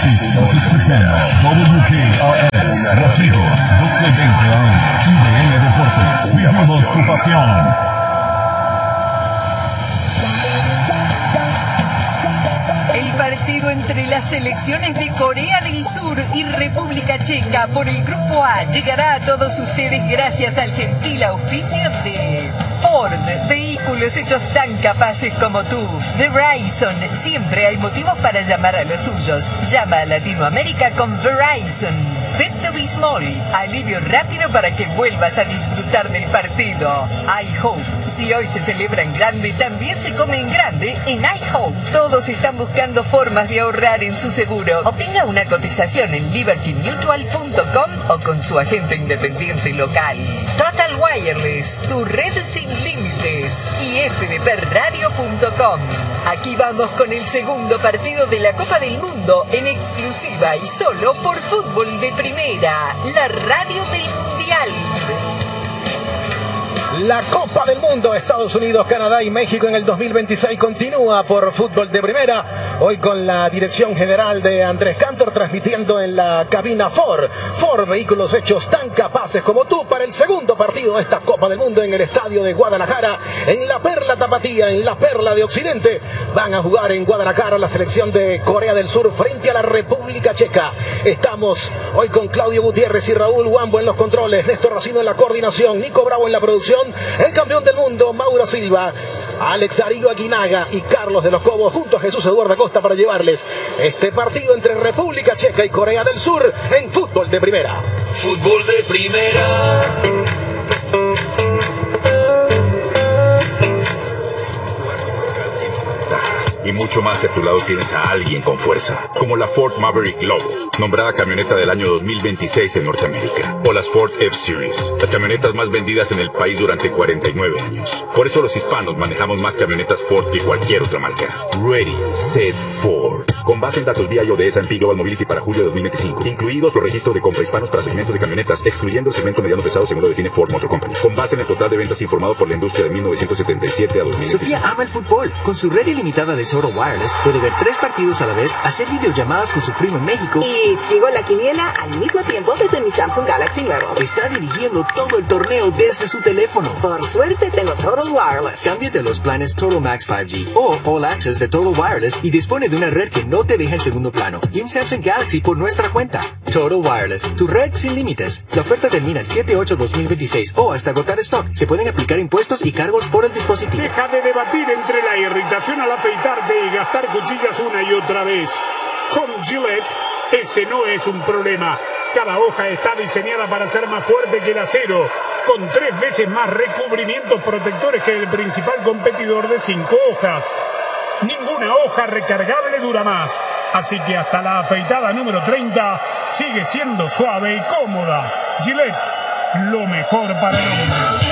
Estás escuchando WKRS Motivo 1220 AM. IBM Deportes. Vivimos tu pasión. El partido entre las selecciones de Corea del Sur y República Checa por el Grupo A llegará a todos ustedes gracias al gentil auspicio de Ford, vehículos hechos tan capaces como tú. Verizon, siempre hay motivos para llamar a los tuyos. Llama a Latinoamérica con Verizon. Pepto Bismol, alivio rápido para que vuelvas a disfrutar del partido. iHope, si hoy se celebra en grande, también se come en grande en iHope. Todos están buscando formas de ahorrar en su seguro. Obtenga una cotización en libertymutual.com o con su agente independiente local. Total Wireless, tu red sin límites. Y fdpradio.com. Aquí vamos con el segundo partido de la Copa del Mundo en exclusiva y solo por Fútbol de Primera, la radio del Mundial. La Copa del Mundo, Estados Unidos, Canadá y México en el 2026 continúa por Fútbol de Primera. Hoy con la dirección general de Andrés Cantor, transmitiendo en la cabina Ford. Ford, vehículos hechos tan capaces como tú, para el segundo partido de esta Copa del Mundo en el estadio de Guadalajara, en la Perla Tapatía, en la Perla de Occidente. Van a jugar en Guadalajara la selección de Corea del Sur frente a la República Checa. Estamos hoy con Claudio Gutiérrez y Raúl Wambo en los controles, Néstor Racino en la coordinación, Nico Bravo en la producción, el campeón del mundo Mauro Silva, Alex Darío Aguinaga y Carlos de los Cobos junto a Jesús Eduardo Acosta para llevarles este partido entre República Checa y Corea del Sur en Fútbol de Primera. Fútbol de Primera. Y mucho más si a tu lado tienes a alguien con fuerza, como la Ford Maverick Lobo, nombrada camioneta del año 2026 en Norteamérica, o las Ford F-Series, las camionetas más vendidas en el país durante 49 años. Por eso los hispanos manejamos más camionetas Ford que cualquier otra marca. Ready, Set, Ford. Con base en datos BIO de S&P Global Mobility para julio de 2025, incluidos los registros de compra hispanos para segmentos de camionetas, excluyendo el segmento mediano pesado según lo define Ford Motor Company. Con base en el total de ventas informado por la industria de 1977 a 2025. Sofía ama el fútbol. Con su red ilimitada de Total Wireless puede ver 3 partidos a la vez, hacer videollamadas con su primo en México y sigo la quiniela al mismo tiempo desde mi Samsung Galaxy nuevo. Está dirigiendo todo el torneo desde su teléfono. Por suerte tengo Total Wireless. Cámbiate a los planes Total Max 5G o All Access de Total Wireless y dispone de una red que no te deja en segundo plano y un Samsung Galaxy por nuestra cuenta. Total Wireless, tu red sin límites. La oferta termina el 7/8/2026 o hasta agotar stock. Se pueden aplicar impuestos y cargos por el dispositivo. Deja de debatir entre la irritación al afeitarte y gastar cuchillas una y otra vez. Con Gillette, ese no es un problema. Cada hoja está diseñada para ser más fuerte que el acero, con 3 veces más recubrimientos protectores que el principal competidor de 5 hojas. Ninguna hoja recargable dura más, así que hasta la afeitada número 30 sigue siendo suave y cómoda. Gillette, lo mejor para el hombre.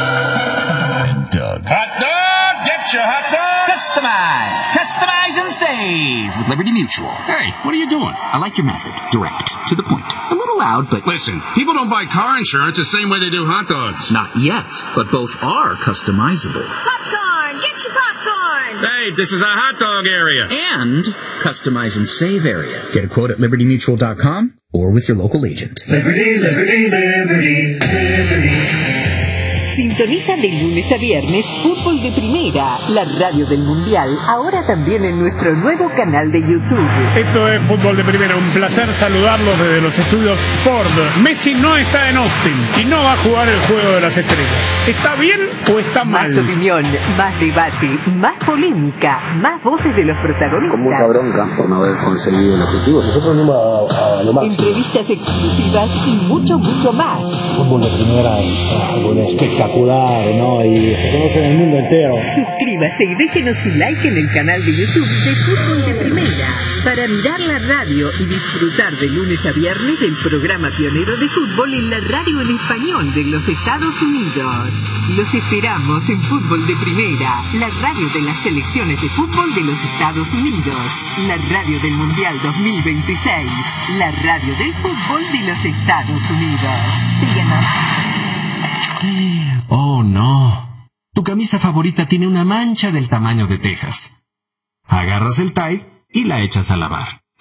Hot dog, get your hot dog. Customize and save with Liberty Mutual. Hey, what are you doing? I like your method. Direct, to the point. A little loud, but... Listen, people don't buy car insurance the same way they do hot dogs. Not yet, but both are customizable. Popcorn! Get your popcorn! Hey, this is a hot dog area. And customize and save area. Get a quote at libertymutual.com or with your local agent. Liberty, liberty, liberty, liberty. Sintoniza de lunes a viernes Fútbol de Primera, la radio del Mundial, ahora también en nuestro nuevo canal de YouTube. Esto es Fútbol de Primera, un placer saludarlos desde los estudios Ford. Messi no está en Austin y no va a jugar el Juego de las Estrellas. ¿Está bien o está mal? Más opinión, más debate, más polémica, más voces de los protagonistas. Con mucha bronca por no haber conseguido el objetivo. Nosotros venimos a lo máximo. Entrevistas exclusivas y mucho, mucho más. Fútbol de Primera es algo espectacular, ¿no? Y se conoce en el mundo entero. Suscríbase y déjenos su like en el canal de YouTube de Fútbol de Primera para mirar la radio y disfrutar de lunes a viernes del programa pionero de fútbol en la radio en español de los Estados Unidos. Los esperamos en Fútbol de Primera, la radio de las selecciones de fútbol de los Estados Unidos, la radio del Mundial 2026, la radio del fútbol de los Estados Unidos. Síguenos. Oh, no. Tu camisa favorita tiene una mancha del tamaño de Texas. Agarras el Tide y la echas a lavar.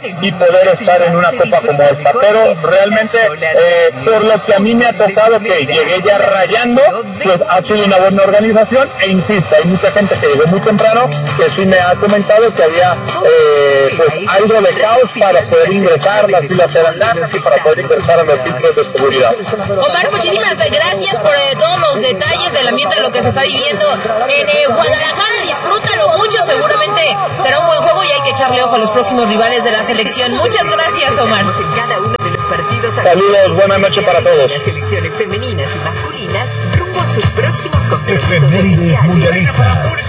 y poder estar en una copa como esta. Pero realmente, por lo que a mí me ha tocado, que llegué ya rayando, pues ha sido una buena organización, e insisto, hay mucha gente que llegó muy temprano, que sí me ha comentado que había pues algo de caos para poder ingresar, las filas eran largas y para poder ingresar a los filtros de seguridad. Omar, muchísimas gracias por todos los detalles del ambiente de lo que se está viviendo en Guadalajara. Disfrútalo mucho, seguramente será un buen juego y hay que echarle ojo a los próximos rivales de la selección. Muchas gracias, Omar. Saludos, buenas noches para todos. Las selecciones femeninas y masculinas rumbo a sus próximos compromisos. Efemérides mundialistas.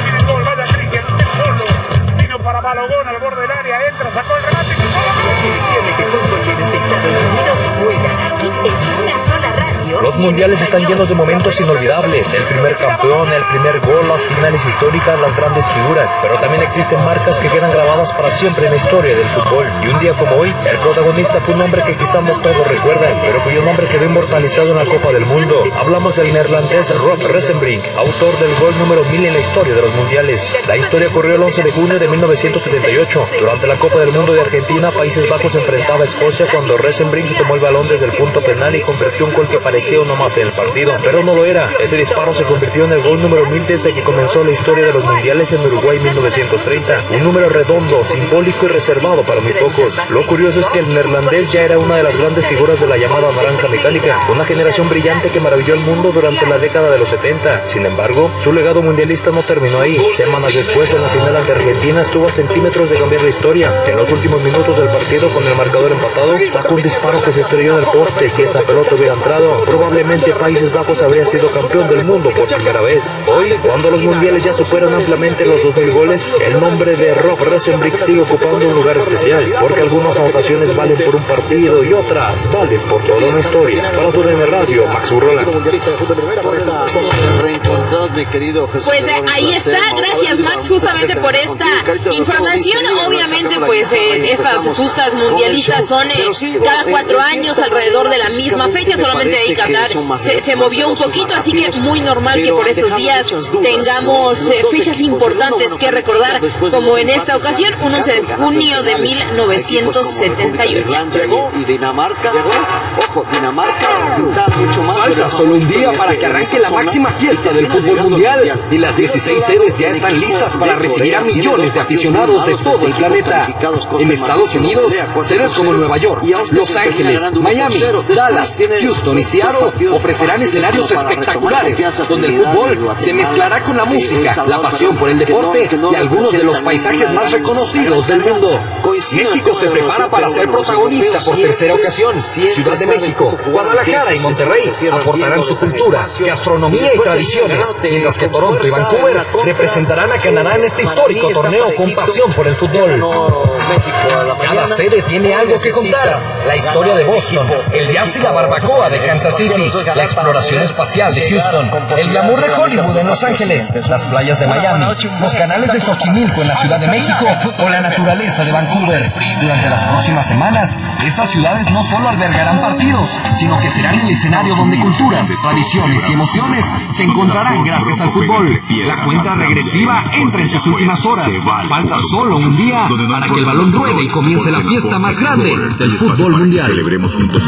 Vino para Balogón al borde del área, entra, sacó el remate. Las selecciones de fútbol de los Estados Unidos juegan aquí en una sola radio. Los mundiales están llenos de momentos inolvidables. El primer campeón, el primer gol, las finales históricas, las grandes figuras. Pero también existen marcas que quedan grabadas para siempre en la historia del fútbol. Y un día como hoy, el protagonista fue un hombre que quizá no todos recuerdan, pero cuyo nombre quedó inmortalizado en la Copa del Mundo. Hablamos del neerlandés Rob Resenbrink, autor del gol número 1000 en la historia de los mundiales. La historia ocurrió el 11 de junio de 1978. Durante la Copa del Mundo de Argentina, Países Bajos enfrentaba a Escocia cuando Resenbrink tomó el balón desde el punto penal y convirtió un gol que parecía uno más en el partido, pero no lo era. Ese disparo se convirtió en el gol número 1000 desde que comenzó la historia de los mundiales en Uruguay 1930. Un número redondo, simbólico y reservado para muy pocos. Lo curioso es que el neerlandés ya era una de las grandes figuras de la llamada naranja mecánica, una generación brillante que maravilló al mundo durante la década de los 70. Sin embargo, su legado mundialista no terminó ahí. Semanas después, en la final ante Argentina, estuvo a centímetros de cambiar la historia. En los últimos minutos del partido, con el marcador empatado, sacó un disparo que se estrelló en el poste. Si esa pelota hubiera entrado, probablemente Países Bajos habría sido campeón del mundo por primera vez. Hoy, cuando los mundiales ya superan ampliamente los 2000 goles, el nombre de Rob Resenbrink sigue ocupando un lugar especial, porque algunas anotaciones valen por un partido y otras valen por toda una historia. Para tu DN Radio, Max Urrola. Pues ahí está, gracias Max justamente por esta información. Obviamente pues estas justas mundialistas son cada 4 años alrededor de la misma fecha, solamente ahí Qatar se movió un poquito, así que muy normal que por estos días tengamos fechas importantes que recordar, como en esta ocasión, un 11 de junio de 1978. Y Dinamarca, ojo, Dinamarca pinta mucho más. Falta solo un día para que arranque la máxima fiesta del fútbol mundial y las 16 sedes ya están listas para recibir a millones de aficionados de todo el planeta. En Estados Unidos, sedes como Nueva York, Los Ángeles, Miami, Dallas, Houston y Seattle ofrecerán escenarios espectaculares donde el fútbol se mezclará con la música, la pasión por el deporte y algunos de los paisajes más reconocidos del mundo. México se prepara para ser protagonista por tercera ocasión. Ciudad de México, Guadalajara y Monterrey aportarán su cultura, gastronomía y tradiciones, mientras que Toronto y Vancouver representarán a Canadá en este histórico torneo con pasión por el fútbol. Cada sede tiene algo que contar. La historia de Boston, el jazz y la barbacoa de Kansas City, la exploración espacial de Houston, el glamour de Hollywood en Los Ángeles, las playas de Miami, los canales de Xochimilco en la Ciudad de México o la naturaleza de Vancouver. Durante las próximas semanas, estas ciudades no solo albergarán partidos, sino que serán el escenario donde culturas, tradiciones y emociones se encontrarán gracias al fútbol. La cuenta regresiva entra en sus últimas horas. Falta solo un día para que el balón ruede y comience la fiesta más grande del fútbol mundial. Celebremos juntos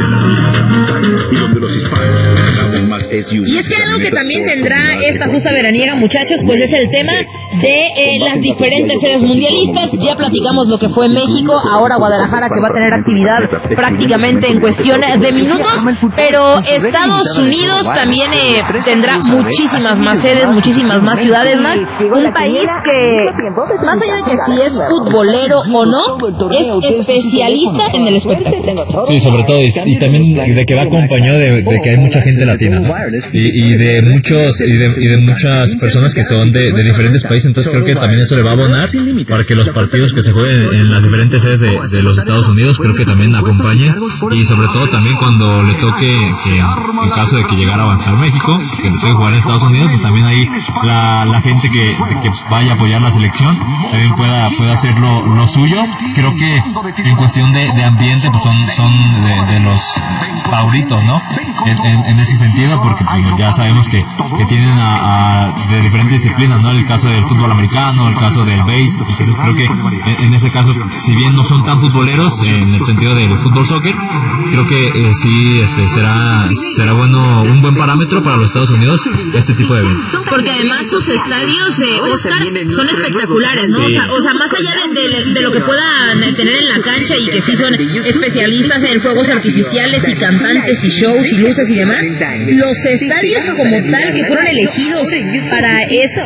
y donde los hispanos aún más SUV. Y es que algo que también tendrá esta justa veraniega, muchachos, pues es el tema de las diferentes sedes mundialistas. Ya platicamos lo que fue México, ahora Guadalajara, que va a tener actividad prácticamente en cuestión de minutos, pero Estados Unidos también tendrá muchísimas más sedes, muchísimas más ciudades más. Un país que, más allá de que si es futbolero o no, es especialista en el espectáculo. Sí, sobre todo, y también de que va acompañado de que hay mucha gente latina, ¿no? Y de muchas personas que son de diferentes países. Entonces creo que también eso le va a abonar para que los partidos que se jueguen en las diferentes sedes de los Estados Unidos, creo que también acompañen, y sobre todo también cuando le toque, que en caso de que llegara a avanzar México, que le toque jugar en Estados Unidos, pues también ahí la gente que vaya a apoyar la selección también pueda hacer lo suyo. Creo que en cuestión de ambiente pues son de los favoritos, ¿no? en ese sentido, porque pues, ya sabemos que tienen de diferentes disciplinas, ¿no? El caso del fútbol americano, el caso del base. Entonces creo que en ese caso, si bien no son tan futboleros en el sentido del fútbol soccer, creo que sí será bueno, un buen parámetro para los Estados Unidos este tipo de eventos. Porque además sus estadios, Oscar, son espectaculares, ¿no? Sí. O sea, más allá de lo que puedan tener en la cancha y que sí son especialistas en fuegos artificiales y cantantes y shows y luces y demás, los estadios como tal que fueron elegidos para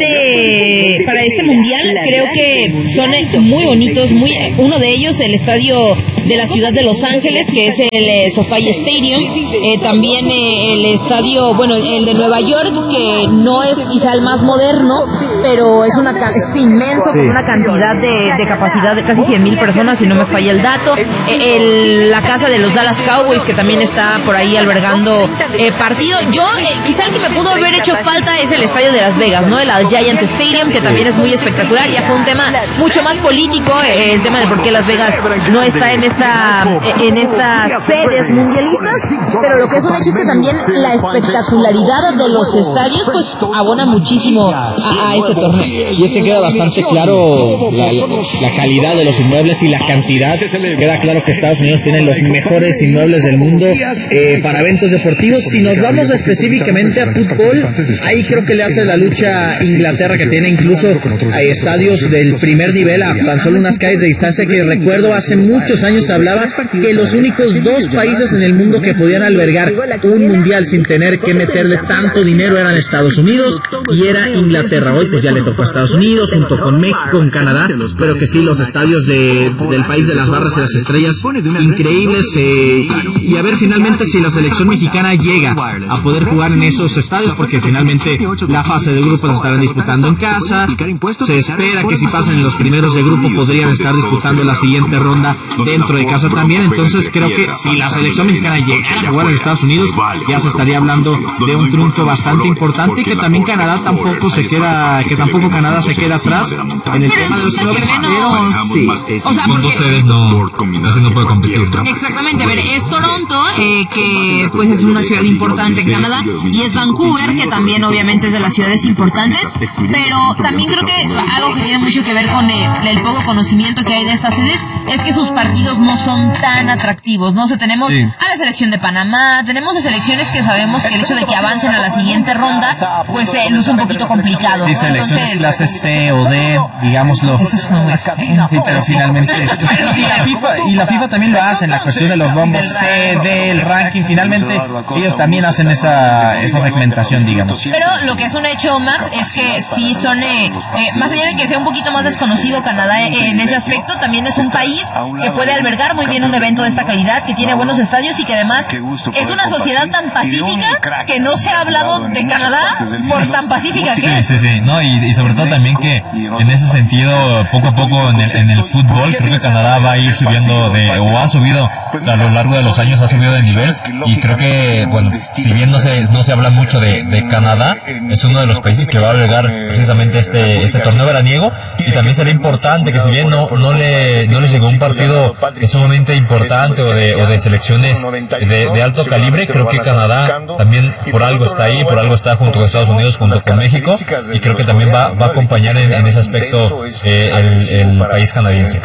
este mundial, creo que son muy bonitos. Uno de ellos, el estadio de la ciudad de Los Ángeles, que es el SoFi Stadium, también el estadio, bueno, el de Nueva York, que no es quizá el más moderno, pero es inmenso, con una cantidad de capacidad de casi 100,000 personas, si no me falla el dato. La casa de los Dallas Cowboys, que también está por ahí albergando partido. Yo, quizá el que me pudo haber hecho falta es el estadio de Las Vegas, ¿no? El Giant Stadium, que también es muy espectacular. Ya fue un tema mucho más político, el tema de por qué Las Vegas no está en estas sedes mundialistas, pero lo que es un hecho es que también la espectacularidad de los estadios pues abona muchísimo a este torneo. Y es que queda bastante claro la calidad de los inmuebles y la cantidad. Queda claro que Estados Unidos tiene los mejores inmuebles del mundo para eventos deportivos. Si nos vamos específicamente a fútbol, ahí creo que le hace la lucha Inglaterra, que tiene incluso estadios del primer nivel a tan solo unas calles de distancia, que recuerdo hace muchos años hablaba que los únicos 2 países en el mundo que podían albergar un mundial sin tener que meterle tanto dinero eran Estados Unidos y era Inglaterra. Hoy pues ya le tocó a Estados Unidos junto con México, en Canadá, pero que sí, los estadios del país de las barras y las estrellas, increíbles. Y a ver finalmente si la selección mexicana llega a poder jugar en esos estadios, porque finalmente la fase de grupos la estarán disputando en casa. Se espera que si pasan en los primeros de grupo podrían estar disputando la siguiente ronda dentro de casa también. Entonces creo que si la selección mexicana llegara a jugar en Estados Unidos, ya se estaría hablando de un triunfo bastante importante, y que también Canadá tampoco se queda atrás en el tema de los clubes. Sí. O sea, con 2 sedes no puede competir, ¿no? Exactamente. A ver, es Toronto, que pues es una ciudad importante en Canadá, y es Vancouver, que también obviamente es de las ciudades importantes, pero también creo que algo que tiene mucho que ver con el poco conocimiento que hay de estas sedes es que sus partidos no son tan atractivos, ¿no? O sea, tenemos a la selección de Panamá, tenemos a selecciones que sabemos que el hecho de que avancen a la siguiente ronda pues luce un poquito complicado, ¿no? Sí, selecciones clase C o D, digámoslo. Eso es muy feo. Sí, pero finalmente la FIFA también lo hace en la cuestión de los bombos C, D, el ranking. Finalmente ellos también hacen esa segmentación, digamos. Pero lo que es un hecho, Max, es que sí son más allá de que sea un poquito más desconocido Canadá en ese aspecto, también es un país que puede albergar muy bien un evento de esta calidad, que tiene buenos estadios y que además es una sociedad tan pacífica que no se ha hablado de Canadá por tan pacífica que es. Sí, no, y sobre todo también que en ese sentido, poco a poco en el fútbol, creo que Canadá va a ir subiendo o ha subido a lo largo de los años, ha subido de nivel, y creo que, bueno, si bien no se habla mucho de Canadá, es uno de los países que va a albergar precisamente este torneo veraniego, y también será importante que si bien no les llegó un partido sumamente importante o de selecciones de alto calibre, creo que Canadá también por algo está ahí, por algo está junto con Estados Unidos, junto con México, y creo que también va a acompañar en ese aspecto el país canadiense.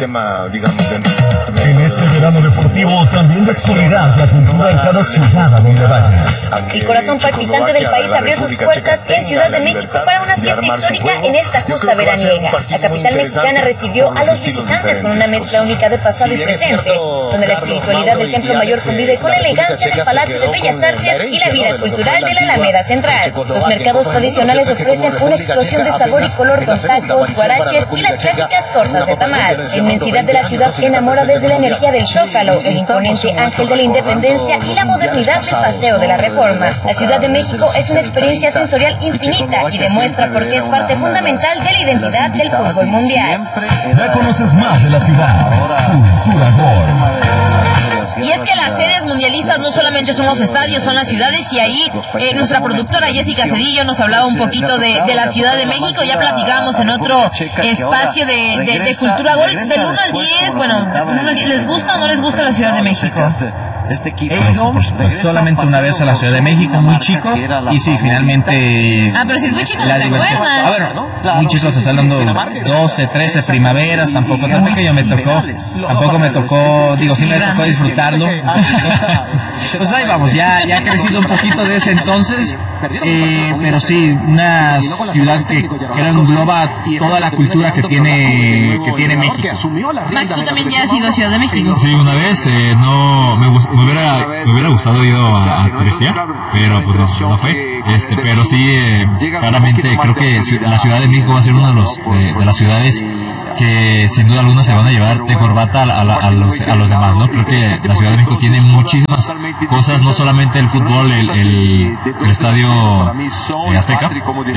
En este verano deportivo también descubrirás la cultura en cada ciudad a donde vayas. El corazón palpitante del país abrió sus puertas en Ciudad de México para una fiesta histórica en esta justa veraniega. La capital mexicana recibió a los visitantes con una mezcla única de pasado y presente, donde la espiritualidad del Templo Mayor convive con la elegancia del Palacio de Bellas Artes y la vida cultural de la Alameda Central. Los mercados tradicionales ofrecen una explosión de sabor y color con tacos, guaraches y las clásicas tortas de tamal. La inmensidad de la ciudad enamora desde la energía del Zócalo, el imponente Ángel de la Independencia y la modernidad del Paseo de la Reforma. La Ciudad de México es una experiencia sensorial infinita y demuestra por qué es parte fundamental de la identidad del fútbol mundial. Ya conoces más de la ciudad. Cultura Gol. Y es es que las sedes mundialistas no solamente son los estadios, son las ciudades, y ahí nuestra productora Jessica Cedillo nos hablaba un poquito de la Ciudad de México. Ya platicábamos en otro espacio de Cultura Gol. Del 1 al 10, bueno, ¿les gusta o no les gusta la Ciudad de México? He ido solamente una vez a la Ciudad de México, muy chico, y sí, finalmente... pero si es muy chico, no te acuerdas. Muy chico, te está hablando 12, 13 primaveras, tampoco tan pequeño me tocó, digo, sí me tocó disfrutarlo. Pues ahí vamos, ya he crecido un poquito de ese entonces, pero sí, una ciudad que engloba toda la cultura que tiene México. Max, tú también ya has ido a Ciudad de México. Sí, una vez, me hubiera gustado ir a turistear, pero pues no fue. Pero sí, claramente creo que la Ciudad de México va a ser una de las ciudades que sin duda alguna se van a llevar de corbata a los demás, ¿no? Creo que la Ciudad de México tiene muchísimas cosas, no solamente el fútbol, el estadio Azteca,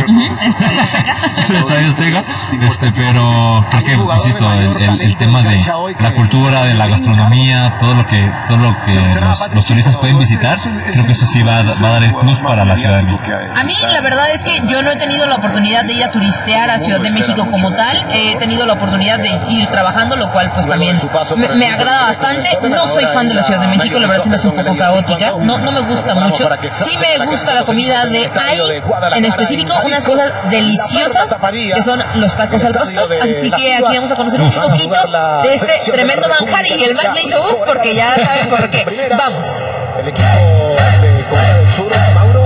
el estadio Azteca, pero creo que, insisto, el tema de la cultura, de la gastronomía, todo lo que los turistas pueden visitar, creo que eso sí va a dar el plus para la Ciudad de México. A mí la verdad es que yo no he tenido la oportunidad de ir a turistear a Ciudad de México como tal. He tenido la oportunidad de ir trabajando, lo cual pues también me agrada bastante. No soy fan de la Ciudad de México, la verdad se me hace un poco caótica, no me gusta mucho. Sí me gusta la comida de ahí, en específico unas cosas deliciosas que son los tacos al pastor, así que aquí vamos a conocer un poquito de este tremendo manjar, y el Max le hizo porque ya saben por qué. Vamos. El equipo de Corea del Sur, Mauro.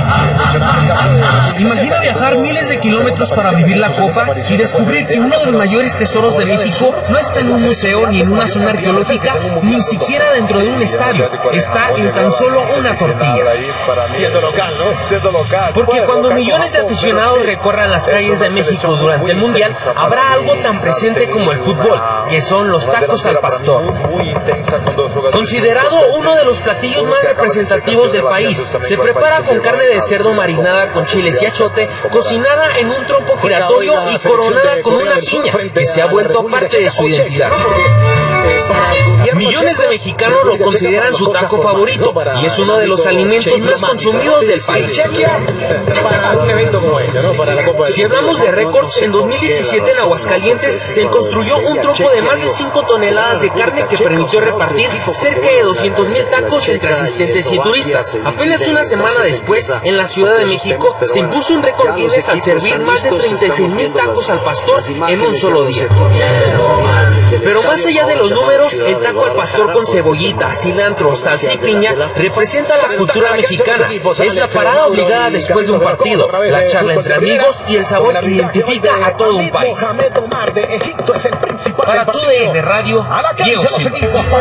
Imagina viajar miles de kilómetros para vivir la Copa y descubrir que uno de los mayores tesoros de México no está en un museo ni en una zona arqueológica, ni siquiera dentro de un estadio. Está en tan solo una tortilla. Siendo local, ¿no? Siendo local. Porque cuando millones de aficionados recorran las calles de México durante el Mundial, habrá algo tan presente como el fútbol, que son los tacos al pastor. Considerado uno de los platillos más representativos del país, se prepara con carne de cerdo marinada con chiles y achote, cocinada en un trompo giratorio y coronada con una piña, que se ha vuelto parte de su identidad. Millones de mexicanos lo consideran su taco favorito y es uno de los alimentos más consumidos del país. Si hablamos de récords, en 2017 en Aguascalientes se construyó un trompo de más de 5 toneladas de carne que permitió repartir cerca de 200,000 tacos entre asistentes y turistas. Apenas una semana después, en la Ciudad de México, se impuso un récord Guinness al servir más de 36,000 tacos al pastor en un solo día. Pero más allá de los números, el taco al pastor con cebollita, cilantro, salsa y piña representa la cultura mexicana. Es la parada obligada después de un partido, la charla entre amigos y el sabor que identifica a todo un país. Para TUDN Radio, Diego Silva.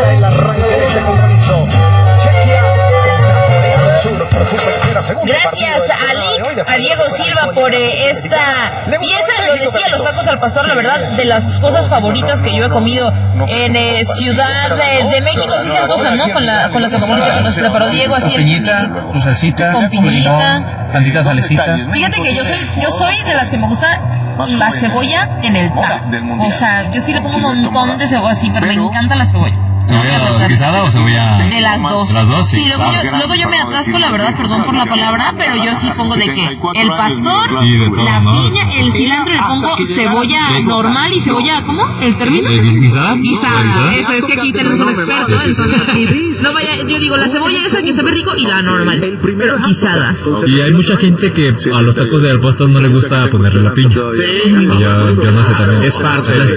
Gracias a Diego Silva por esta pieza. Lo decía, los tacos al pastor, la verdad, de las cosas favoritas que yo he comido en Ciudad de México. Sí se antojan, ¿no? Con la capamonita que nos preparó Diego, así con piñita, con salsita, con piñita, tantita salecita. Fíjate que yo soy de las que me gusta la cebolla en el taco. O sea, yo sí le pongo un montón de cebolla así, pero me encanta la cebolla. ¿Cebolla guisada o cebolla? De las dos. ¿De las dos? Sí. Sí, luego yo me atasco, la verdad, perdón por la palabra, pero yo sí pongo de que el pastor, la piña, el cilantro, le pongo cebolla normal y cebolla, ¿cómo? ¿El término? ¿Guisada? Guisada. Eso es que aquí tenemos un experto, entonces no vaya, yo digo, la cebolla esa que sabe rico y la normal, pero guisada. Y hay mucha gente que a los tacos del pastor no le gusta ponerle la piña. Sí. Yo no sé también. Es parte de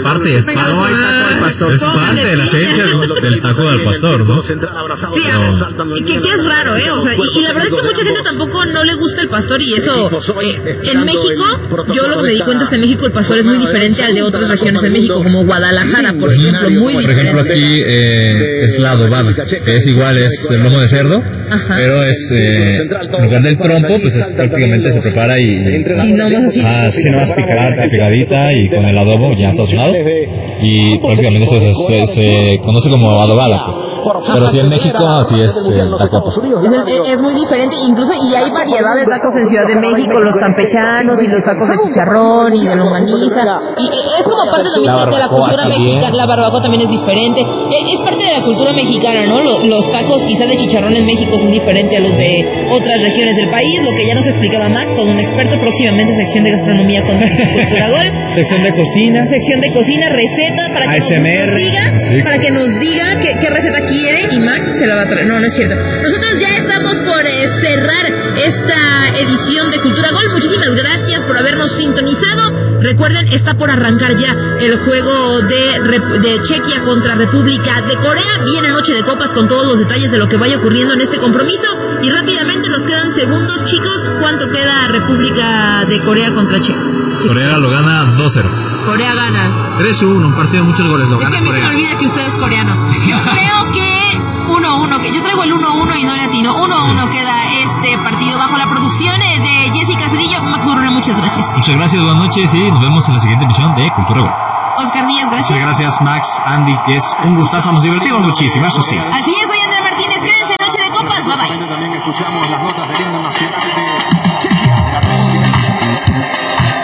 la esencia del taco del pastor, ¿no? Sí, que es raro, o sea, y la verdad es que mucha gente tampoco no le gusta el pastor, y eso en México, yo lo que me di cuenta es que en México el pastor es muy diferente al de otras regiones en México, como Guadalajara, por ejemplo, muy diferente. Por ejemplo, aquí es la adobada, que es igual, es el lomo de cerdo, pero es en lugar del trompo, pues es prácticamente se prepara y no más picadita y con el adobo ya sazonado, y prácticamente se conoce como adobada, pues. Pero sí en México así es el taco al pastor. Es muy diferente, incluso, y hay variedad de tacos en Ciudad de México, los campechanos y los tacos de chicharrón y de longaniza, y es como parte también de la cultura mexicana. La barbacoa también es diferente, es parte de la cultura mexicana, ¿no? Los tacos quizás de chicharrón en México son diferentes a los de otras regiones del país, lo que ya nos explicaba Max, todo un experto. Próximamente sección de gastronomía con Cultura Gol, sección de cocina, receta para que ASMR, nos diga, para que nos diga qué receta quiere, y Max se la va a traer. No es cierto. Nosotros ya estamos por cerrar esta edición de Cultura Gol. Muchísimas gracias por habernos sintonizado. Recuerden, está por arrancar ya el juego de Chequia contra República de Corea. Viene Noche de Copas con todos los detalles de lo que vaya ocurriendo en este compromiso. Y rápidamente nos quedan segundos, chicos. ¿Cuánto queda República de Corea contra Chequia? Corea lo gana 2-0. Corea gana 3-1, un partido de muchos goles. Lo gana es que a mí Corea. se me olvida que usted es coreano. Yo creo que 1-1, que yo traigo el 1-1 y no le atino. 1-1 queda este partido bajo la producción de Jessica Cedillo. Max Urruna, muchas gracias. Muchas gracias, buenas noches y nos vemos en la siguiente emisión de Cultura Gol. Oscar Díaz, gracias. Muchas gracias, Max, Andy, que es un gustazo, nos divertimos muchísimo, eso sí. Así es, soy Andrea Martínez, quédense en Noche de Copas, bye bye. También escuchamos las notas del himno nacional de Chequia, de la República.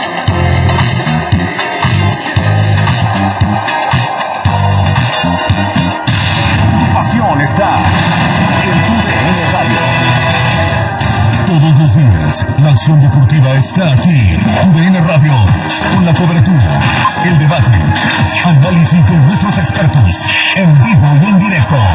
Pasión está en TUDN Radio. Todos los días, la acción deportiva está aquí. TUDN Radio, con la cobertura, el debate, análisis de nuestros expertos, en vivo y en directo.